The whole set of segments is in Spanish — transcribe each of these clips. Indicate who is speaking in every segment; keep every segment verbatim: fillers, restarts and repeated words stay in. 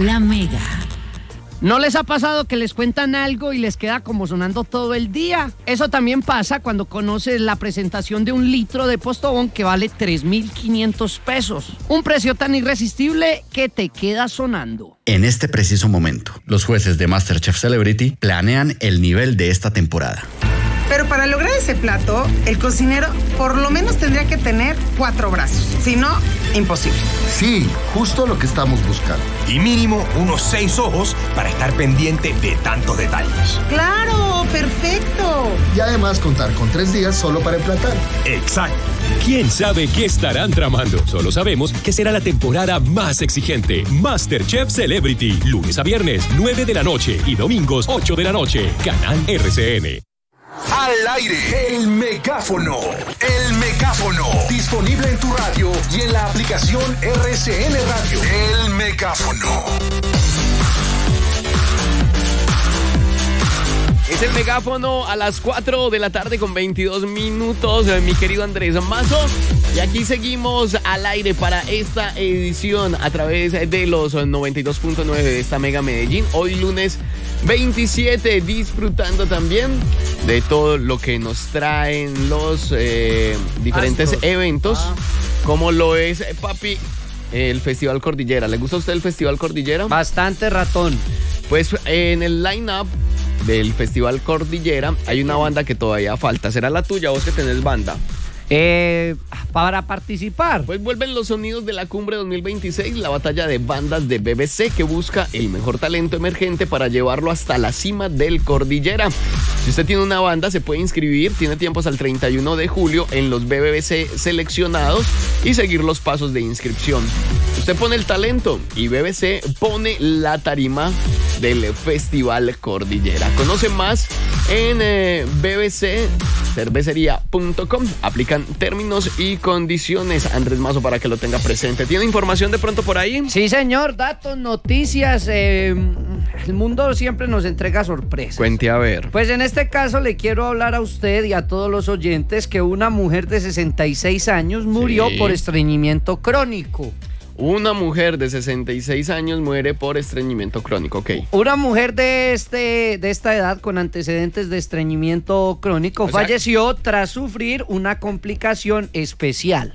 Speaker 1: La Mega.
Speaker 2: ¿No les ha pasado que les cuentan algo y les queda como sonando todo el día? Eso también pasa cuando conoces la presentación de un litro de Postobón que vale tres mil quinientos pesos. Un precio tan irresistible que te queda sonando.
Speaker 3: En este preciso momento, los jueces de MasterChef Celebrity planean el nivel de esta temporada.
Speaker 4: Pero para lograr ese plato, el cocinero por lo menos tendría que tener cuatro brazos. Si no, imposible.
Speaker 5: Sí, justo lo que estamos buscando.
Speaker 6: Y mínimo unos seis ojos para estar pendiente de tantos detalles.
Speaker 4: ¡Claro! ¡Perfecto!
Speaker 5: Y además contar con tres días solo para emplatar.
Speaker 6: Exacto.
Speaker 7: ¿Quién sabe qué estarán tramando? Solo sabemos que será la temporada más exigente. MasterChef Celebrity, lunes a viernes, nueve de la noche y domingos, ocho de la noche. Canal R C N.
Speaker 6: Al aire, el megáfono. El megáfono. Disponible en tu radio y en la aplicación R C N Radio. El megáfono.
Speaker 8: Es el megáfono a las cuatro de la tarde con veintidós minutos, mi querido Andrés Mazo. Y aquí seguimos al aire para esta edición a través de los noventa y dos punto nueve de esta Mega Medellín. Hoy lunes veintisiete, disfrutando también de todo lo que nos traen los eh, diferentes Astros. eventos, ah. como lo es, eh, papi, el Festival Cordillera. ¿Le gusta a usted el Festival Cordillera?
Speaker 2: Bastante, ratón.
Speaker 8: Pues en el line-up del Festival Cordillera hay una banda que todavía falta. ¿Será la tuya, vos que tenés banda?
Speaker 2: Eh, para participar.
Speaker 8: Pues vuelven los sonidos de la Cumbre dos mil veintiséis, la batalla de bandas de B B C que busca el mejor talento emergente para llevarlo hasta la cima del Cordillera. Si usted tiene una banda, se puede inscribir, tiene tiempos al treinta y uno de julio en los B B C seleccionados y seguir los pasos de inscripción. Usted pone el talento y B B C pone la tarima del Festival Cordillera. Conoce más en eh, b b c cervecería punto com. Aplican términos y condiciones. Andrés Mazo, para que lo tenga presente. ¿Tiene información de pronto por ahí?
Speaker 2: Sí, señor. Datos, noticias. Eh, el mundo siempre nos entrega sorpresas.
Speaker 8: Cuente a ver.
Speaker 2: Pues en este caso le quiero hablar a usted y a todos los oyentes que una mujer de sesenta y seis años murió sí. por estreñimiento crónico.
Speaker 8: Una mujer de sesenta y seis años muere por estreñimiento crónico, ok.
Speaker 2: Una mujer de, este, de esta edad con antecedentes de estreñimiento crónico o falleció sea... tras sufrir una complicación especial.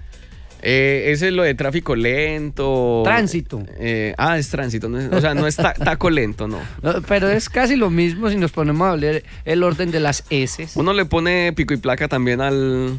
Speaker 8: Eh, ese es lo de tráfico lento.
Speaker 2: Tránsito.
Speaker 8: Eh, ah, es tránsito. No es, o sea, no es ta- taco lento, no.
Speaker 2: no. Pero es casi lo mismo si nos ponemos a leer el orden de las S.
Speaker 8: Uno le pone pico y placa también al...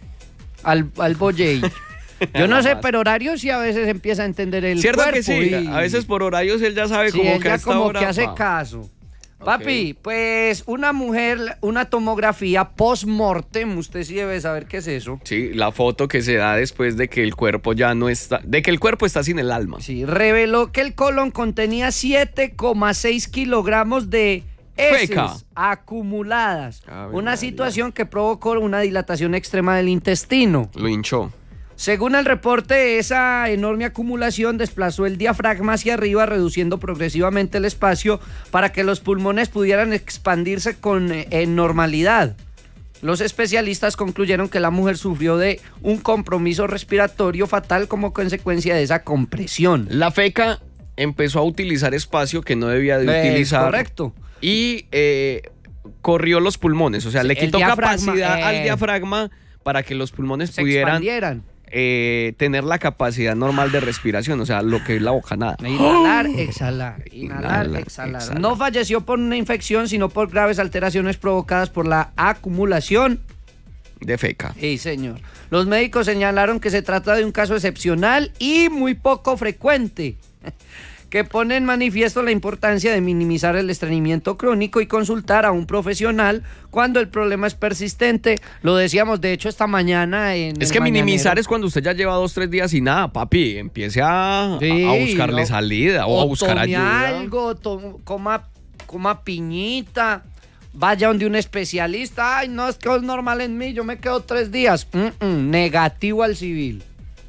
Speaker 2: Al, al bolley. Yo no sé, pero horarios sí a veces empieza a entender el
Speaker 8: ¿Cierto
Speaker 2: cuerpo.
Speaker 8: que sí?
Speaker 2: Y...
Speaker 8: A veces por horarios él ya sabe
Speaker 2: sí,
Speaker 8: como
Speaker 2: él
Speaker 8: que
Speaker 2: ya
Speaker 8: hasta
Speaker 2: como
Speaker 8: hora,
Speaker 2: que hace
Speaker 8: pa.
Speaker 2: caso.
Speaker 8: Okay.
Speaker 2: Papi, pues una mujer, una tomografía post-mortem, usted sí debe saber qué es eso.
Speaker 8: Sí, la foto que se da después de que el cuerpo ya no está, de que el cuerpo está sin el alma.
Speaker 2: Sí, reveló que el colon contenía siete coma seis kilogramos de heces
Speaker 8: Feca.
Speaker 2: acumuladas.
Speaker 8: Ave
Speaker 2: una
Speaker 8: María.
Speaker 2: situación que provocó una dilatación extrema del intestino.
Speaker 8: Lo hinchó.
Speaker 2: Según el reporte, esa enorme acumulación desplazó el diafragma hacia arriba, reduciendo progresivamente el espacio para que los pulmones pudieran expandirse con eh, normalidad. Los especialistas concluyeron que la mujer sufrió de un compromiso respiratorio fatal como consecuencia de esa compresión.
Speaker 8: La feca empezó a utilizar espacio que no debía de
Speaker 2: Eh,
Speaker 8: utilizar.
Speaker 2: correcto.
Speaker 8: Y eh, corrió los pulmones, o sea,
Speaker 2: Sí,
Speaker 8: le quitó capacidad
Speaker 2: eh,
Speaker 8: al diafragma para que los pulmones
Speaker 2: se
Speaker 8: pudieran
Speaker 2: expandieran.
Speaker 8: Eh, tener la capacidad normal de respiración, o sea, lo que es la bocanada.
Speaker 2: Inhalar, exhalar, inhalar,
Speaker 8: Inhala,
Speaker 2: exhalar.
Speaker 8: exhala.
Speaker 2: No falleció por una infección, sino por graves alteraciones provocadas por la acumulación
Speaker 8: de feca.
Speaker 2: Sí, señor. Los médicos señalaron que se trata de un caso excepcional y muy poco frecuente, que pone en manifiesto la importancia de minimizar el estreñimiento crónico y consultar a un profesional cuando el problema es persistente. Lo decíamos, de hecho, esta mañana en
Speaker 8: Es que minimizar es cuando usted ya lleva dos, tres días y nada, papi, empiece a,
Speaker 2: sí,
Speaker 8: a buscarle
Speaker 2: no,
Speaker 8: salida o, o a buscar
Speaker 2: tome
Speaker 8: ayuda.
Speaker 2: algo, to, coma, coma piñita, vaya donde un especialista. Ay, no, es que es normal en mí, yo me quedo tres días. Mm-mm, negativo al civil.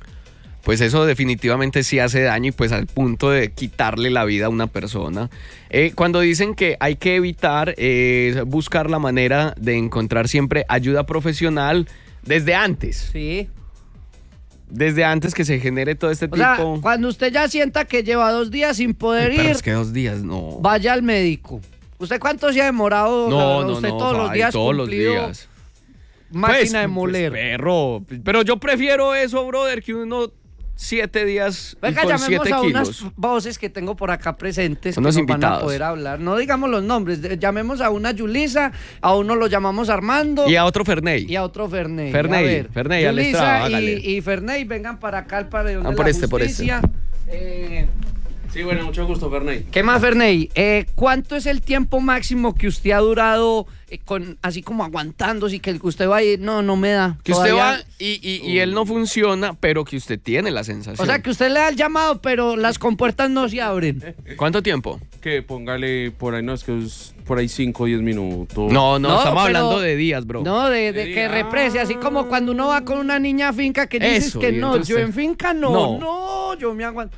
Speaker 8: Pues eso definitivamente sí hace daño y pues al punto de quitarle la vida a una persona. Eh, cuando dicen que hay que evitar, eh, buscar la manera de encontrar siempre ayuda profesional desde antes.
Speaker 2: Sí.
Speaker 8: desde antes que se genere todo este
Speaker 2: O
Speaker 8: tipo.
Speaker 2: sea, cuando usted ya sienta que lleva dos días sin poder
Speaker 8: Ay, pero
Speaker 2: ir,
Speaker 8: es que dos días, no.
Speaker 2: vaya al médico. ¿Usted cuánto se ha demorado?
Speaker 8: No, no,
Speaker 2: usted
Speaker 8: no,
Speaker 2: todos los
Speaker 8: ay,
Speaker 2: días
Speaker 8: todos los
Speaker 2: cumplido
Speaker 8: días.
Speaker 2: máquina
Speaker 8: Pues,
Speaker 2: de moler.
Speaker 8: pues, perro. Pero yo prefiero eso, brother, que uno siete días y
Speaker 2: Venga,
Speaker 8: con
Speaker 2: llamemos
Speaker 8: siete
Speaker 2: a
Speaker 8: kilos.
Speaker 2: unas voces que tengo por acá presentes
Speaker 8: Unos
Speaker 2: que nos van a
Speaker 8: invitados.
Speaker 2: poder hablar. No digamos los nombres, de- llamemos a una Yulisa, a uno lo llamamos Armando
Speaker 8: Y a otro Ferney.
Speaker 2: y a otro Ferney.
Speaker 8: Ferney,
Speaker 2: A ver,
Speaker 8: Ferney, al
Speaker 2: Yulisa
Speaker 8: estrado,
Speaker 2: y,
Speaker 8: hágale.
Speaker 2: y Ferney, vengan para acá al paredón
Speaker 8: Ah,
Speaker 2: de
Speaker 8: por
Speaker 2: la
Speaker 8: este, por este.
Speaker 2: justicia. Eh,
Speaker 1: Sí, bueno, mucho gusto, Ferney.
Speaker 2: ¿Qué más, Ferney? Eh, ¿Cuánto es el tiempo máximo que usted ha durado eh, con así como aguantándose y que usted va a ir? No, no me da.
Speaker 8: Que usted
Speaker 2: Todavía-
Speaker 8: va y, y, y él no funciona, pero que usted tiene la sensación.
Speaker 2: O sea, que usted le da el llamado, pero las compuertas no se abren.
Speaker 8: ¿Cuánto tiempo?
Speaker 1: Que póngale por ahí, no, es que es por ahí cinco o diez minutos.
Speaker 8: No, no,
Speaker 2: No,
Speaker 8: estamos
Speaker 2: pero-
Speaker 8: hablando de días, bro.
Speaker 2: No, de, de que represe, así como cuando uno va con una niña a finca que dices
Speaker 8: Eso,
Speaker 2: que
Speaker 8: y
Speaker 2: no,
Speaker 8: entonces
Speaker 2: yo
Speaker 8: usted-
Speaker 2: en finca no,
Speaker 8: No.
Speaker 2: no, yo me aguanto.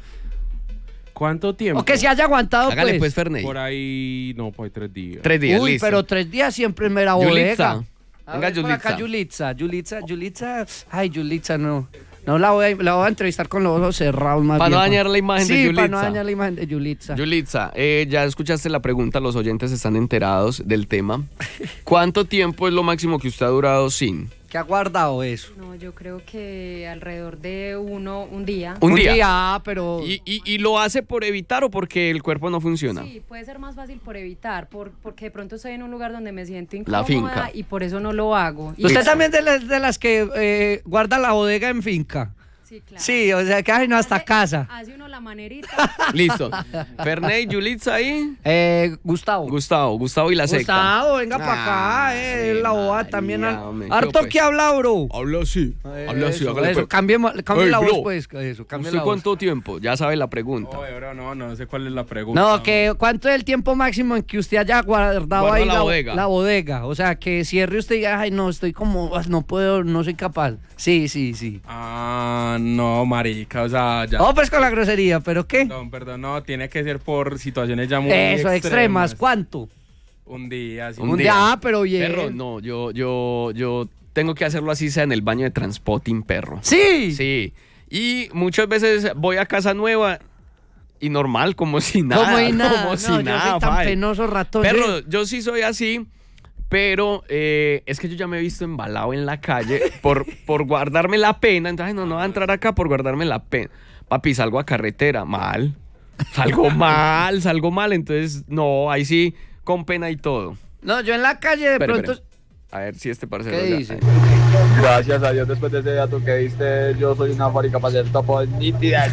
Speaker 1: ¿Cuánto tiempo?
Speaker 2: O que se haya aguantado,
Speaker 8: Hágale
Speaker 2: pues.
Speaker 8: pues, Ferney.
Speaker 1: Por ahí, no, por ahí tres días.
Speaker 8: Tres días,
Speaker 2: Uy,
Speaker 8: listo.
Speaker 2: pero tres días siempre me la
Speaker 8: Yulitza.
Speaker 2: bodega. A
Speaker 8: Venga,
Speaker 2: ver, por acá,
Speaker 8: Yulitza.
Speaker 2: Yulitza, Yulitza, Yulitza, ay, Yulitza, no. No la voy a, la voy a entrevistar con los ojos cerrados más
Speaker 8: Para no
Speaker 2: bien,
Speaker 8: dañar la imagen de
Speaker 2: Sí, para no
Speaker 8: Yulitza.
Speaker 2: dañar la imagen de Yulitza.
Speaker 8: Yulitza, eh, ya escuchaste la pregunta, los oyentes están enterados del tema. ¿Cuánto tiempo es lo máximo que usted ha durado sin?
Speaker 2: ¿Qué ha guardado eso?
Speaker 9: No, yo creo que alrededor de uno, un día.
Speaker 8: Un día.
Speaker 2: ah, pero...
Speaker 8: ¿Y, y, y lo hace por evitar o porque el cuerpo no funciona?
Speaker 9: Sí, puede ser más fácil por evitar, por, porque de pronto estoy en un lugar donde me siento incómoda
Speaker 8: La finca.
Speaker 9: y por eso no lo hago. Y
Speaker 2: ¿Usted también de las, de las que eh, guarda la bodega en finca?
Speaker 9: Sí, claro.
Speaker 2: Sí, o sea, que ay, no, hasta
Speaker 9: Hace-
Speaker 2: casa.
Speaker 9: Hace uno la manerita.
Speaker 8: Listo. Ferney, Yulitza ahí.
Speaker 2: Eh, Gustavo.
Speaker 8: Gustavo, Gustavo y la secta.
Speaker 2: Gustavo, venga para acá, eh,
Speaker 8: Ay,
Speaker 2: la boba
Speaker 8: María,
Speaker 2: también. al-
Speaker 8: hombre,
Speaker 2: Harto
Speaker 8: ¿qué,
Speaker 2: que habla, bro.
Speaker 8: Habla así. Habla así,
Speaker 2: Eso,
Speaker 8: hágale
Speaker 2: eso,
Speaker 8: pues.
Speaker 2: cambiemos, cambie
Speaker 8: Ey,
Speaker 2: la voz,
Speaker 8: bro.
Speaker 2: pues. Eso, cambie
Speaker 8: ¿Usted
Speaker 2: la voz.
Speaker 8: cuánto tiempo? Ya sabe la pregunta.
Speaker 1: Oye, bro, no, no sé cuál es la pregunta.
Speaker 2: No, que ¿cuánto es el tiempo máximo en que usted haya guardado
Speaker 8: Guarda
Speaker 2: ahí
Speaker 8: la
Speaker 2: la,
Speaker 8: bodega.
Speaker 2: la bodega? O sea, que cierre usted y diga, ay, no, estoy como, ah, no puedo, no soy capaz. Sí, sí, sí.
Speaker 1: Ah, no, marica, o sea, ya.
Speaker 2: Oh, pues con la grosería, ¿pero qué?
Speaker 1: Perdón, perdón, no, tiene que ser por situaciones ya muy
Speaker 2: Eso, extremas. ¿Cuánto?
Speaker 1: Un día, sí.
Speaker 2: Un día, ah, pero bien.
Speaker 8: Perro, no, yo, yo, yo tengo que hacerlo así sea en el baño de transpotting, perro.
Speaker 2: Sí.
Speaker 8: Sí. Y muchas veces voy a casa nueva y normal, como si nada.
Speaker 2: Como y nada.
Speaker 8: Como
Speaker 2: No,
Speaker 8: si
Speaker 2: yo
Speaker 8: nada,
Speaker 2: soy tan
Speaker 8: fine.
Speaker 2: penoso ratón.
Speaker 8: Perro,
Speaker 2: sí.
Speaker 8: yo sí soy así, pero eh, es que yo ya me he visto embalado en la calle por, por guardarme la pena. Entonces, no, no voy a entrar acá por guardarme la pena. Papi, salgo a carretera, mal. Salgo mal, salgo mal. Entonces, no, ahí sí, con pena y todo.
Speaker 2: No, yo en la calle de
Speaker 8: Espere,
Speaker 2: pronto...
Speaker 8: espere. A ver si este parcero
Speaker 2: ¿Qué
Speaker 8: ya-
Speaker 2: dice?
Speaker 10: Gracias a Dios, después de ese dato que diste, yo soy una fábrica para hacer topo nítida.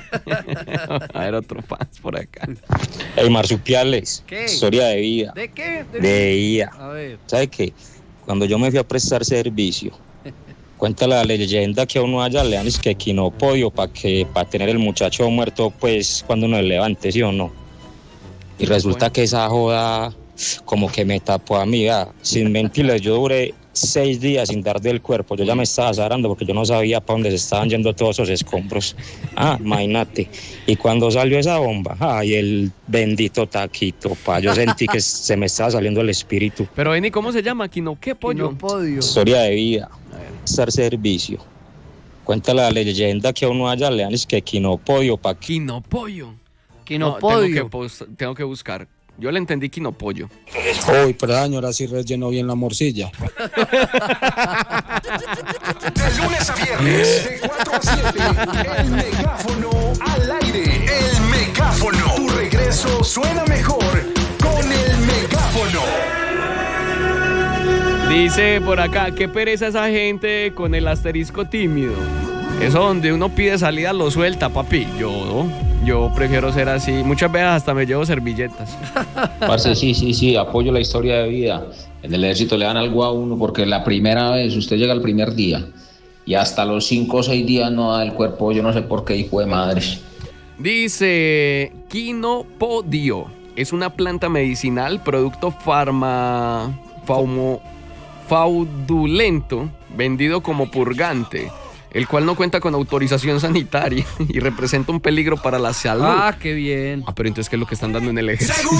Speaker 8: A ver, otro fans por acá.
Speaker 11: El marsupiales,
Speaker 2: ¿Qué?
Speaker 11: historia de vida,
Speaker 2: ¿De qué?
Speaker 11: de vida.
Speaker 2: A ver.
Speaker 11: ¿Sabe qué? Cuando yo me fui a prestar servicio, cuenta la leyenda que a uno allá le dan es que equinopodio para que para tener el muchacho muerto, pues cuando uno le levante, ¿sí o no? Y resulta que esa joda como que me tapó a mí, ¿verdad? Sin mentirles, yo duré seis días sin dar del cuerpo. Yo ya me estaba azarando porque yo no sabía para dónde se estaban yendo todos esos escombros. Ah, imagínate. Y cuando salió esa bomba, ay, el bendito taquito, pa, yo sentí que se me estaba saliendo el espíritu.
Speaker 8: Pero Benny, ¿cómo se llama? ¿Quino qué pollo?
Speaker 2: Quinopodio.
Speaker 11: Historia de vida, estar servicio. Cuenta la leyenda que a uno allá le dan es que equinopodio pa' que...
Speaker 8: Quinopollo.
Speaker 2: Quinopodio.
Speaker 8: No, tengo, que pos- tengo que buscar. Yo le entendí quinopollo.
Speaker 10: Uy, perdón, ahora sí rellenó bien la morcilla.
Speaker 6: De lunes a viernes, de cuatro a siete, el megáfono al aire. El megáfono. Tu regreso suena mejor con el megáfono.
Speaker 8: Dice por acá, qué pereza esa gente con el asterisco tímido. Eso donde uno pide salida lo suelta, papi. Yo, yo prefiero ser así. Muchas veces hasta me llevo servilletas.
Speaker 12: Parce, sí, sí, sí, apoyo la historia de vida. En el ejército le dan algo a uno porque la primera vez, usted llega el primer día y hasta los cinco o seis días no da el cuerpo, yo no sé por qué, hijo de madre.
Speaker 8: Dice, quinopodio. Es una planta medicinal, producto farma... Faumo, fraudulento, vendido como purgante, el cual no cuenta con autorización sanitaria y representa un peligro para la salud.
Speaker 2: Ah, qué bien.
Speaker 8: Ah, pero entonces, ¿qué es lo que están dando en el ejército?